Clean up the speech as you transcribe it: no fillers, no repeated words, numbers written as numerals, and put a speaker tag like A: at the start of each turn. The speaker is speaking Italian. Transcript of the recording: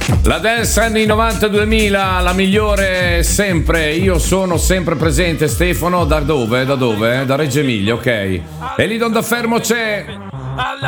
A: La dance anni 90-2000, la migliore sempre. Io sono sempre presente. Stefano, da dove? Da dove? Da Reggio Emilia, ok. E lì Don da Fermo c'è